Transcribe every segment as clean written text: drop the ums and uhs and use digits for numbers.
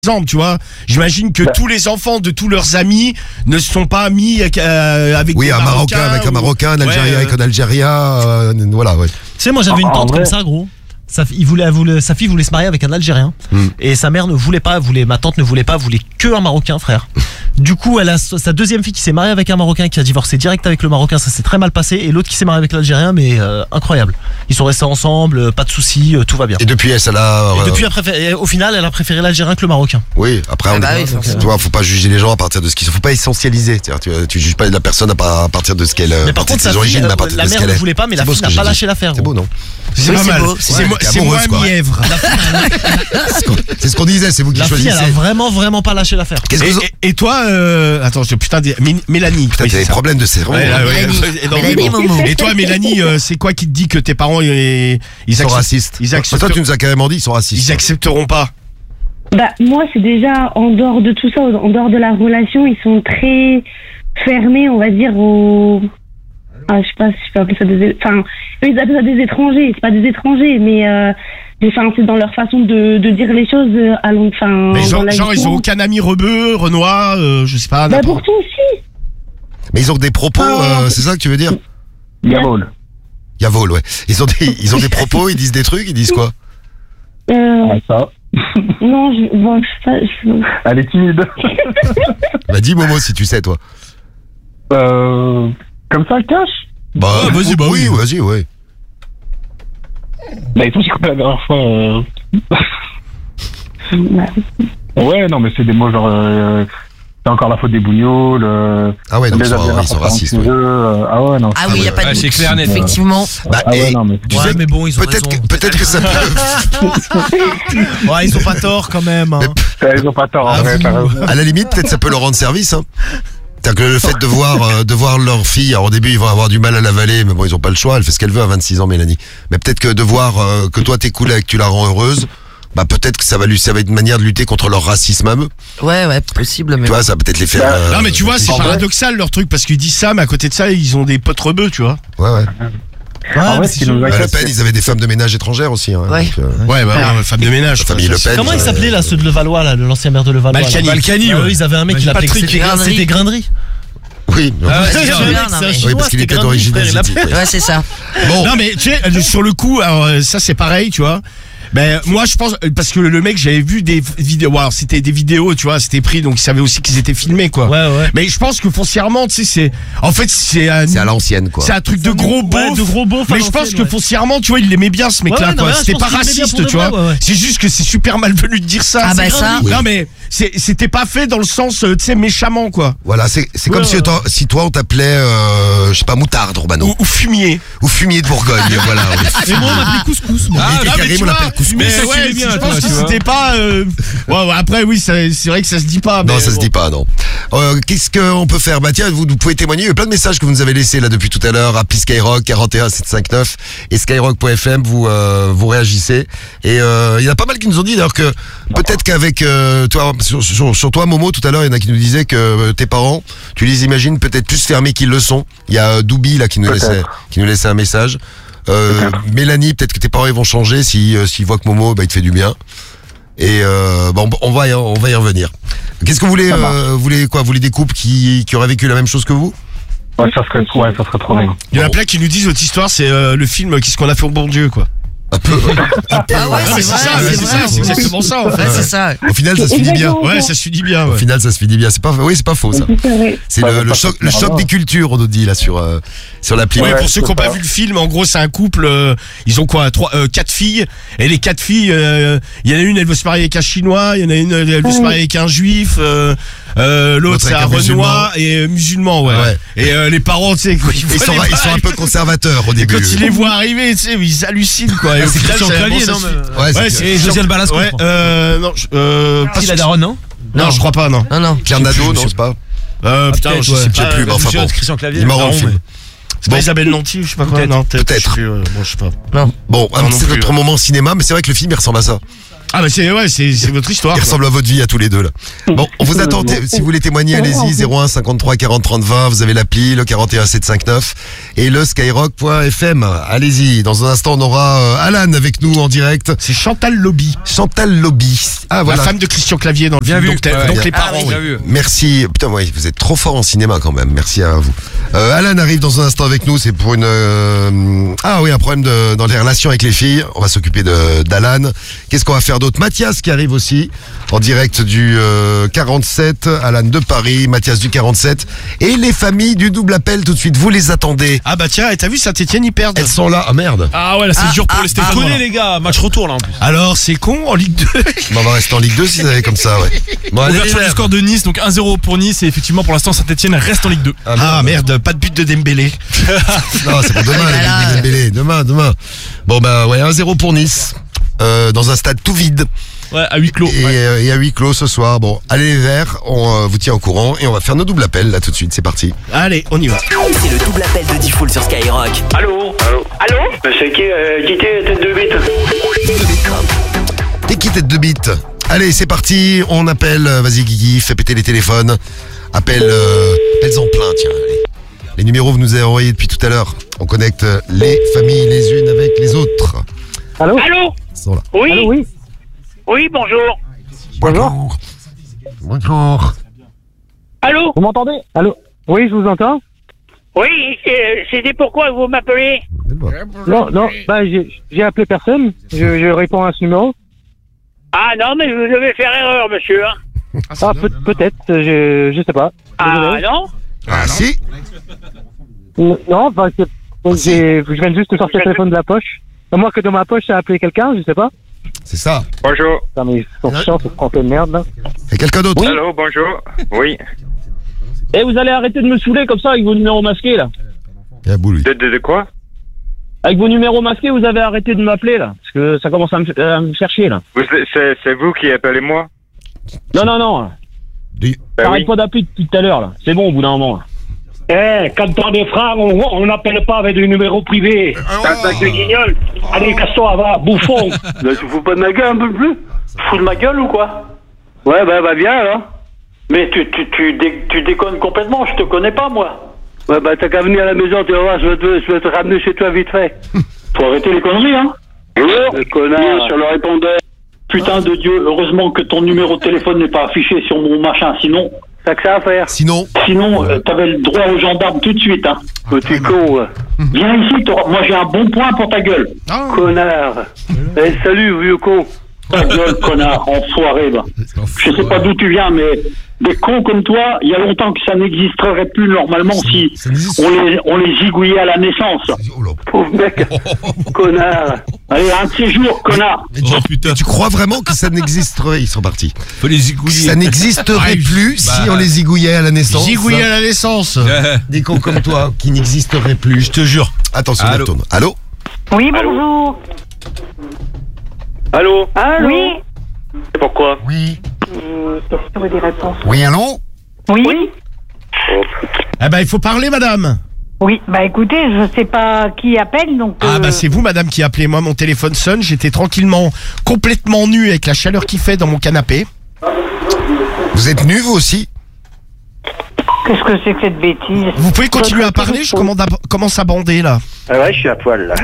exemple, tu vois, j'imagine que tous les enfants de tous leurs amis ne se sont pas mis avec Oui, des un Marocain avec un Marocain, un Algérien avec un Algérien, voilà, ouais. Tu sais, moi j'avais une tante comme ça, gros. Sa fille voulait se marier avec un Algérien et sa mère ne voulait pas, ma tante ne voulait pas, voulait que un Marocain, frère. Du coup, elle a sa deuxième fille qui s'est mariée avec un Marocain, qui a divorcé direct avec le Marocain, ça s'est très mal passé, et l'autre qui s'est marié avec l'Algérien, mais incroyable. Ils sont restés ensemble, pas de soucis, tout va bien. Et depuis, Au final, elle a préféré l'Algérien que le Marocain. Oui, après, tu vois, faut pas juger les gens à partir de ce qu'ils sont. Faut pas essentialiser. Tu juges pas la personne à partir de ce qu'elle. Mais par contre, sa fille, la mère ne voulait pas, mais la fille n'a pas lâché l'affaire. C'est beau, non? C'est pas mal. C'est moi Mièvre. C'est ce qu'on disait, c'est vous qui choisissez. La fille, elle a vraiment pas lâché l'affaire. Et toi, attends, putain, Mélanie. Putain, t'as des problèmes de cerveau. Et toi, Mélanie, c'est quoi qui te dit que tes parents ils sont racistes? Toi, tu nous as carrément dit ils sont racistes. Ils accepteront pas. Bah, moi, c'est déjà en dehors de tout ça, en dehors de la relation, ils sont très fermés, on va dire, aux. Je sais pas si je peux appeler ça des. Enfin, eux, ils appellent ça des étrangers. C'est pas des étrangers, mais. C'est dans leur façon de dire les choses à long. Genre, ils ont aucun ami rebeu, Renoir, je sais pas. Bah, pourtant, si. Mais ils ont des propos, c'est ça que tu veux dire? Yavol, ouais. Ils ont des propos, ils disent des trucs, ils disent quoi? Ça. Non, Elle est timide. Bah, dis Momo si tu sais, toi. Comme ça, cache. Bah, vas-y, bah oui, vas-y, ouais. Bah, ils sont quoi la dernière fois Ouais, non, mais c'est des mots genre. C'est encore la faute des bougnoules. Ah ouais, donc ils sont racistes. Ouais. Ah ouais, non. Ah oui, il n'y a pas de doute. C'est clair, net. Effectivement. Bah, non, mais tu sais, mais bon, ils ont peut-être que ça peut. Ouais, ils ont pas tort quand même. Ils ont pas tort. À la limite, peut-être ça peut leur rendre service. Hein. C'est-à-dire que le fait de voir leur fille, alors au début ils vont avoir du mal à l'avaler, mais bon ils ont pas le choix, elle fait ce qu'elle veut à 26 ans, Mélanie. Mais peut-être que de voir que toi t'es cool avec, tu la rends heureuse, bah peut-être que ça va être une manière de lutter contre leur racisme à eux. Ouais, possible. Mais tu vois, ça va peut-être les faire. Non mais tu vois, c'est paradoxal leur truc, parce qu'ils disent ça, mais à côté de ça, ils ont des potes rebeux, tu vois. Ouais. Le Pen, ils avaient des femmes de ménage étrangères aussi. Hein, ouais. Donc, femmes de ménage. Famille Le Pen. Comment ils s'appelaient là, ceux de Levallois, là, l'ancien maire de Levallois? Balkany. Eux, ils avaient un mec qui l'appelait c'était Grindry. Oui, oui, parce qu'il était d'origine asiatique. Ouais, c'est ça. Bon. Non mais tu sais, sur le coup, alors ça c'est pareil, tu vois. Ben moi je pense, parce que le mec, j'avais vu des vidéos, alors c'était des vidéos, tu vois, c'était pris, donc il savait aussi qu'ils étaient filmés, quoi. Ouais. Mais je pense que foncièrement, tu sais, c'est à l'ancienne, quoi. C'est un truc de gros beauf. Mais je pense que foncièrement, tu vois, il l'aimait bien ce mec-là, quoi. C'était pas raciste, tu vois. C'est juste que c'est super malvenu de dire ça. Ah bah ça. Non mais c'était pas fait dans le sens, tu sais, méchamment, quoi. Voilà, c'est comme si toi on t'appelait, je sais pas, Moutarde, Urbano. Ou Fumier. Ou Fumier de Bourgogne, voilà. Et moi on m'appelait Couscous. Karim, on l'appelle Couscous. Mais ouais, je pense que c'était pas. Après, oui, c'est vrai que ça se dit pas. Non, ça se dit pas, non. Qu'est-ce qu'on peut faire? Bah tiens, vous pouvez témoigner. Il y a plein de messages que vous nous avez laissés là depuis tout à l'heure. Appli Skyrock 41 759 et Skyrock.fm. Vous réagissez. Et il y en a pas mal qui nous ont dit d'ailleurs que peut-être qu'avec toi, sur toi, Momo, tout à l'heure, il y en a qui nous disaient que tes parents, tu les imagines peut-être plus fermés qu'ils le sont. Il y a Doubi là qui nous laissait un message. Mélanie, peut-être que tes parents ils vont changer s'ils voient que Momo il te fait du bien. Et bon, on va y revenir. Qu'est-ce que vous voulez Vous voulez des couples qui auraient vécu la même chose que vous? Ouais, ça serait trop bien. Il y en a plein qui nous disent votre histoire, c'est le film Qu'est-ce qu'on a fait au bon Dieu, quoi. Un peu. Ah ouais, c'est exactement ça, en fait. Ouais, c'est ça. Au final, ça se finit bien. Ouais, ça se finit bien. Au final, ça se finit bien. C'est pas faux, ça. C'est le choc des cultures, on nous dit là sur l'appli. Ouais, pour ceux qui n'ont pas vu le film, en gros, c'est un couple. Ils ont quoi, 4 filles. Et les 4 filles, il y en a une, elle veut se marier avec un Chinois. Il y en a une, elle veut se marier avec un Juif. L'autre, c'est un Renoir et musulman, ouais. Et les parents, tu sais, ils sont un peu conservateurs au début. Quand ils les voient arriver, tu sais, ils hallucinent, quoi. C'est Christian Clavier, non? Ouais, c'est Josiane Balasco. Ouais, non, pas la daronne, non? Non, je crois pas, non. Non. Pierre Nadeau, non, c'est pas. Putain, je sais plus, mais enfin bon. Christian Clavier. Il est marrant le film. C'est pas Isabelle Nanty, je sais pas quoi. Non, peut-être. Bon, je sais pas. Non. Bon, c'est notre moment cinéma, mais c'est vrai que le film il ressemble à ça. Ah bah c'est votre histoire. Qui quoi. ressemble à votre vie à tous les deux là. Bon, on vous attend. Si vous voulez témoigner, allez-y. 01 53 40 30 20. Vous avez l'appli, le 41 759 et le skyrock.fm. Allez-y. Dans un instant, on aura Alan avec nous en direct. C'est Chantal Lobby. Chantal Lobby. Ah voilà. La femme de Christian Clavier dans le Bien film. vu. Donc les parents. oui. oui. Bien vu. Merci. Putain, ouais, vous êtes trop fort en cinéma quand même. Merci à vous. Alan arrive dans un instant avec nous. C'est pour une un problème dans les relations avec les filles. On va s'occuper d'Alan. Qu'est-ce qu'on va faire d'autre? Mathias qui arrive aussi en direct du 47. Alan de Paris, Mathias du 47 et les familles du double appel tout de suite. Vous les attendez? Ah bah tiens, et t'as vu Saint-Etienne ils perdent. Elles sont là. Ah merde. Ah ouais, là c'est dur pour les Stéphanois. Connais là. les gars, match retour là en plus. Alors c'est con en Ligue 2. Bon, on va rester en Ligue 2 si vous avez comme ça, ouais. Bon, allez, Ouverture les du score de Nice, donc 1-0 pour Nice et effectivement pour l'instant Saint-Etienne reste en Ligue 2. Ah merde, pas de but de Dembélé. Non, c'est pour demain, Ah là là. les Dembélé. Demain. Bon, bah, ouais, 1-0 pour Nice. Dans un stade tout vide. Ouais, à huis clos. Et à huis clos ce soir. Bon, allez les Verts, on vous tient au courant et on va faire nos doubles appels là tout de suite. C'est parti. Allez, on y va. C'est le double appel de Diffoul sur Skyrock. Allô? C'est qui tête de bite? Et qui tête de bite? Allez, c'est parti. On appelle. Vas-y, Guigui, fais péter les téléphones. Appelle en plein, tiens. Allez. Les numéros que vous nous avez envoyés depuis tout à l'heure. On connecte les familles les unes avec les autres. Allô? Allô? Ils sont là. Oui? Allô, oui? Oui, bonjour. Bonjour. Bonjour. Allô? Vous m'entendez? Allô? Oui, je vous entends. Oui, c'était pourquoi vous m'appelez? Non, bah j'ai appelé personne. Je réponds à ce numéro. Ah non, mais vous devez faire erreur, monsieur. Hein. Ah, peut-être, je sais pas. Ah Désolé. non? Ah si. Non, enfin, je viens juste de sortir le téléphone de la poche. À moins que dans ma poche, ça a appelé quelqu'un, je sais pas. C'est ça. Bonjour. Non, mais ils sont chiants, ce français de merde, là. Et quelqu'un d'autre? Allô, bonjour. Oui. Eh, vous allez arrêter de me saouler comme ça avec vos numéros masqués, là. Il y a Bou, lui. De quoi? Avec vos numéros masqués, vous avez arrêté de m'appeler, là. Parce que ça commence à me faire chier, là. C'est vous qui appelez moi? Non. Arrête pas d'appeler depuis tout à l'heure, là. C'est bon, au bout d'un moment, là. Quand on est frères, on n'appelle pas avec des numéros privés. Avec des guignols. Allez, casse-toi, va, bouffon. Tu fous pas de ma gueule un peu plus? Tu fous de ma gueule ou quoi? Ouais, bah viens, là. Mais tu déconnes complètement, je te connais pas, moi. Ouais, bah t'as qu'à venir à la maison, tu vas voir, je vais te ramener chez toi vite fait. Faut arrêter les conneries, hein. Le connard. Sur le répondeur. Putain de Dieu, heureusement que ton numéro de téléphone n'est pas affiché sur mon machin, sinon... T'as que ça à faire. Sinon, T'avais le droit aux gendarmes tout de suite, hein. Petit con. Viens ici, moi j'ai un bon point pour ta gueule. Connard. Salut, vieux con. Ta gueule, connard, enfoiré, bah. Je sais pas d'où tu viens, mais des cons comme toi, il y a longtemps que ça n'existerait plus normalement si ça n'existe- on les zigouillait à la naissance. Oh là. Pauvre mec. Connard. Allez, un de ces jours, connard. Mais tu crois vraiment que ça n'existerait? Ils sont partis. Faut les zigouiller. Ça n'existerait plus si on les zigouillait à la naissance. Zigouillé à la naissance. Des cons comme toi qui n'existeraient plus. Je te jure. Attention, Allô. on tourne. Allô? Oui, bonjour. Allô? Oui. C'est pourquoi? Oui. Question et des réponses. Oui, allô? Oui. Eh ben il faut parler madame. Oui, bah écoutez, je sais pas qui appelle, donc... Ah bah c'est vous madame qui appelez. Moi mon téléphone sonne, j'étais tranquillement complètement nu avec la chaleur qu'il fait dans mon canapé. Vous êtes nus, vous aussi? Qu'est-ce que c'est que cette bêtise? Vous pouvez continuer à parler, je commence à bander là. Ah ouais, je suis à poil, là.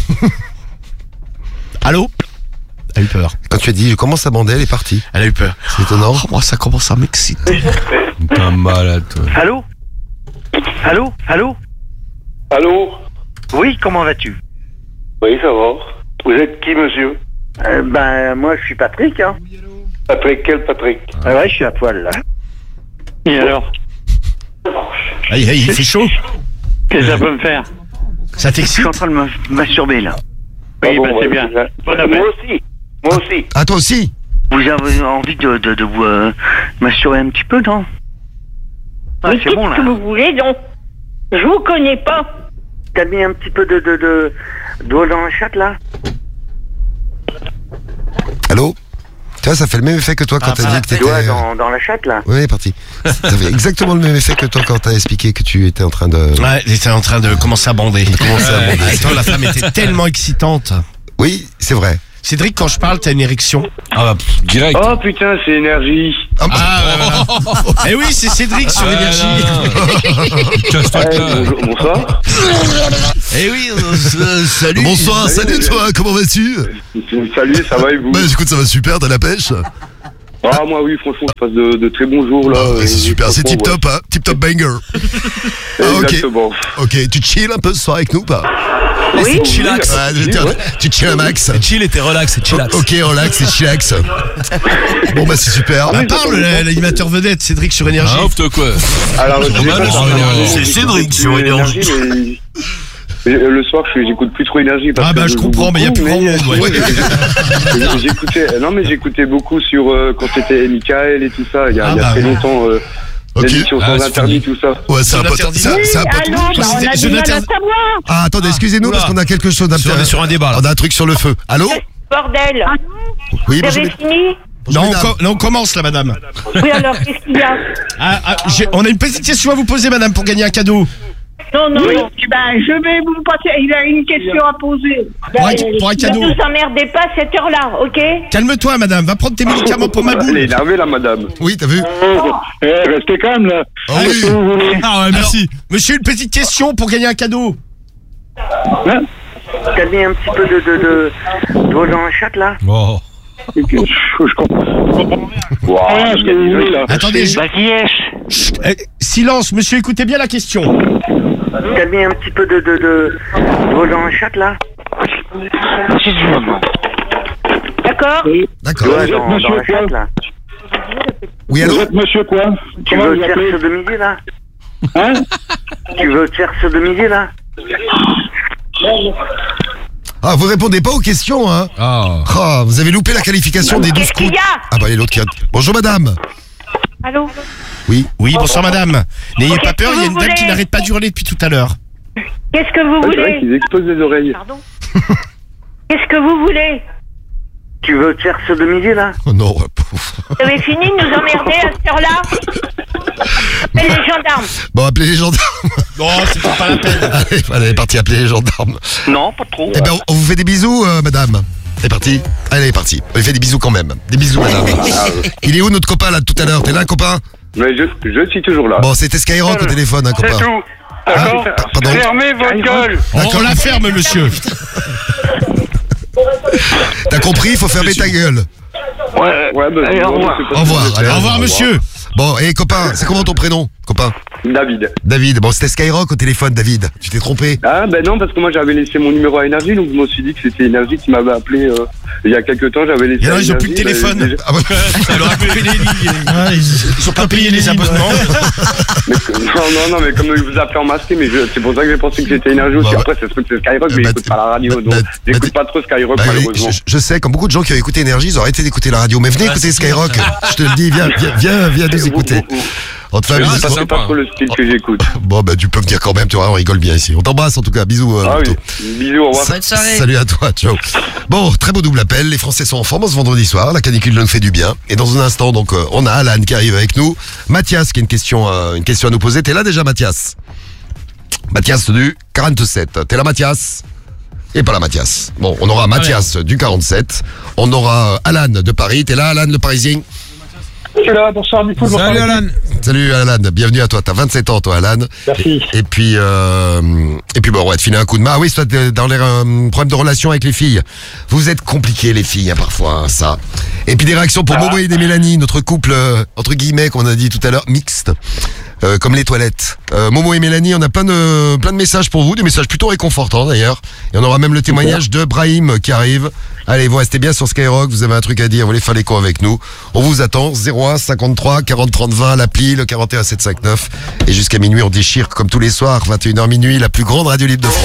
Allô? Elle a eu peur. Quand tu as dit je commence à bander, elle est partie. Elle a eu peur. C'est étonnant. Oh, moi ça commence à m'exciter. Pas malade, toi. Allô? Allô? Allô? Allô? Oui, comment vas-tu? Oui, ça va. Vous êtes qui, monsieur? Moi, je suis Patrick, hein. Patrick, quel Patrick? Ah ouais, je suis à poil, là. Et alors? Il fait chaud. Qu'est-ce que ça peut me faire? Ça Je suis t'excite? en train de me masturber, là. Oui, c'est bien. Moi aussi. Ah, toi aussi? Vous avez envie de vous masturber un petit peu, non? Ah, c'est bon, là. Qu'est-ce que vous voulez, donc? Je vous connais pas. T'as mis un petit peu d'eau dans la chatte, là? Allô? Tu vois, ça fait le même effet que toi quand t'as dit que t'étais... Doigt dans la chatte, là? Oui, parti. Ça fait exactement le même effet que toi quand t'as expliqué que tu étais en train de... Ouais, j'étais en train de commencer à bander. commencer à bander. Attends, la femme était tellement excitante. Oui, c'est vrai. Cédric, quand je parle, t'as une érection? Ah bah, direct. Oh putain, c'est énergie. Eh oui, c'est Cédric sur Énergie. Bonsoir. Eh oui, salut. Bonsoir, salut toi, comment vas-tu? Salut, ça va et vous? Bah écoute, ça va super, t'as la pêche? Ah moi oui, franchement, je passe de très bons jours là. C'est super, c'est tip top, hein, tip top banger. Exactement. Ok, tu chill un peu ce soir avec nous ou pas? Oui. C'est chillax. Tu chill un max. C'est chill et t'es relax, c'est chillax. Ok, relax, c'est chillax. Bon bah c'est super. Parle l'animateur vedette, Cédric sur Énergie. Ah, ouf, quoi. Alors, c'est Cédric sur Énergie. Le soir, j'écoute plus trop Énergie. Ah bah je comprends, mais il y a plus grand monde. Ouais. J'écoutais beaucoup sur quand c'était Michael et tout ça. Il y a très longtemps. L'émission sans interdit, tout ça. Ouais, c'est un pote. C'est un pote. Ah, attendez, excusez-nous parce qu'on a quelque chose d'un peu. On est sur un débat là. On a un truc sur le feu. Allô? Bordel. Oui, Vous avez fini? Non, on commence là, madame. Oui, alors, qu'est-ce qu'il y a? On a une petite question à vous poser, madame, pour gagner un cadeau. Non. Ben, je vais vous passer. Il a une question à poser. Pour un cadeau. Ne vous emmerdez pas à cette heure-là, ok? Calme-toi, madame. Va prendre tes médicaments pour ma boule. Elle est énervée, la madame. Oui, t'as vu? Restez calme, là. Oui. Ah ouais, merci. Monsieur, une petite question pour gagner un cadeau. T'as mis un petit peu de doigt dans le chat, là? Oh. Je comprends. Attendez, silence, monsieur, écoutez bien la question. T'as mis un petit peu de doigt dans le chat, là? D'accord? D'accord. Doigt dans le chat, là. Oui, allô? Vous êtes monsieur quoi? Tu veux te faire ce de midi, là? Hein? Tu veux te faire ce de midi, là? Ah, vous répondez pas aux questions, hein? Ah, vous avez loupé la qualification des 12 Qu'est-ce qu'il coups. y a? Ah bah, il y a l'autre qui a... Bonjour, madame. Allô? Oui, bonsoir, madame. N'ayez pas peur, que il y a vous une dame qui voulez? n'arrête pas d'hurler depuis tout à l'heure. Qu'est-ce que vous C'est vrai voulez? qu'ils explosent les oreilles. Pardon? Qu'est-ce que vous voulez? Tu veux te faire ce de midi, là? Oh non, Vous avez fini de nous emmerder à cette heure-là? Appelle les gendarmes. Bon, appelez les gendarmes. Non, c'est pas la peine. Allez, parti, appelez les gendarmes. Non, pas trop. Eh ben, on vous fait des bisous, madame. C'est parti. Allez, elle est partie. On lui fait des bisous quand même. Des bisous, madame. Il est où notre copain là tout à l'heure? T'es là, copain? Mais je suis toujours là. Bon, c'était Skyrock au téléphone, hein, copain. C'est tout. D'accord. Pardon. Fermez votre gueule. On la ferme, monsieur. T'as compris? Il faut fermer ta gueule. Ouais, bah, Allez, au revoir. Au revoir. Allez, Au revoir, monsieur. Bon, et copain, c'est comment ton prénom, copain? David. David. Bon, c'était Skyrock au téléphone, David. Tu t'es trompé? Ah, ben non, parce que moi j'avais laissé mon numéro à Énergie, donc je me suis dit que c'était Énergie qui m'avait appelé il y a quelques temps. J'avais laissé. Et là, ils ont plus de téléphone. Ah ouais. Ça leur a coupé les lignes. Ils ont pas payé les abonnements. Non, mais comme ils vous appelaient en masqué, mais c'est pour ça que j'ai pensé que c'était Énergie aussi. Bah, Après, c'est ce que c'est Skyrock, mais j'écoute pas la radio, donc j'écoute pas trop Skyrock, malheureusement. Je sais, comme beaucoup de gens qui ont écouté Énergie, ils ont arrêté d'écouter la radio. Mais venez écouter Skyrock. Je te le dis, viens nous écouter. On te fait un bisou. C'est pas trop le style que j'écoute. Bon, bah, tu peux me dire quand même, tu vois, on rigole bien ici. On t'embrasse en tout cas. Bisous. Ah oui, bisous, au revoir. Salut à toi, ciao. Bon, très beau double appel. Les Français sont en forme ce vendredi soir. La canicule nous fait du bien. Et dans un instant, donc, on a Alan qui arrive avec nous. Mathias qui a une question à nous poser. T'es là déjà, Mathias? Mathias du 47. T'es là, Mathias? Et pas là, Mathias. Bon, on aura Mathias du 47. On aura Alan de Paris. T'es là, Alan, le Parisien? Je suis là, bonsoir, du coup. Salut Alan. Salut Alan, bienvenue à toi. T'as 27 ans, toi, Alan. Merci. Et puis bon, on va te filer un coup de main. Ah oui, c'est toi, dans les problèmes de relation avec les filles. Vous êtes compliqués, les filles, hein, parfois, hein, ça. Et puis des réactions pour Momo et Mélanie, notre couple, entre guillemets, comme on a dit tout à l'heure, mixte. Comme les toilettes. Momo et Mélanie, on a plein de messages pour vous, des messages plutôt réconfortants d'ailleurs. Et on aura même le témoignage de Brahim qui arrive. Allez, vous restez bien sur Skyrock, vous avez un truc à dire, vous voulez faire les cons avec nous. On vous attend, 01 53 40 30 20, l'appli, le 41 759. Et jusqu'à minuit, on déchire comme tous les soirs, 21h minuit, la plus grande radio libre de France.